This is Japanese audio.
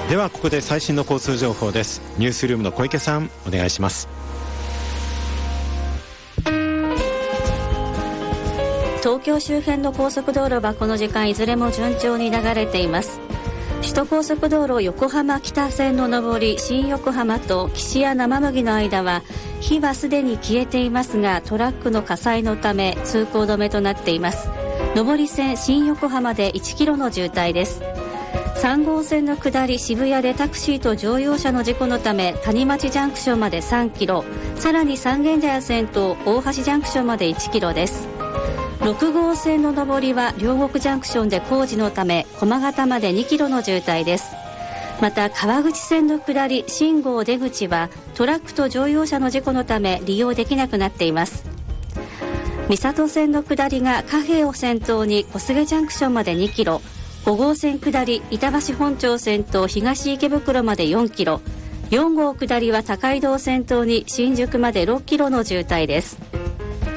ではここで最新の交通情報です。ニュースルームの小池さん、お願いします。 東京周辺の高速道路はこの時間いずれも順調に流れています。首都高速道路横浜北線の上り新横浜と岸谷生麦の間は火はすでに消えていますが、トラックの火災のため通行止めとなっています。上り線新横浜で1キロの渋滞です。3号線の下り渋谷でタクシーと乗用車の事故のため谷町ジャンクションまで3キロ、さらに三軒茶屋線と大橋ジャンクションまで1キロです。6号線の上りは両国ジャンクションで工事のため駒形まで2キロの渋滞です。また川口線の下り新郷出口はトラックと乗用車の事故のため利用できなくなっています。三郷線の下りが貨幣を先頭に小菅ジャンクションまで2キロ、5号線下り板橋本町線と東池袋まで4キロ、4号下りは高井戸を先頭に新宿まで6キロの渋滞です。